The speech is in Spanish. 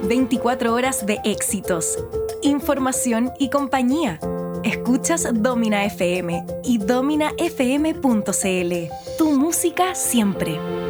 24 horas de éxitos, información y compañía. Escuchas Domina FM y dominafm.cl. Tu música siempre.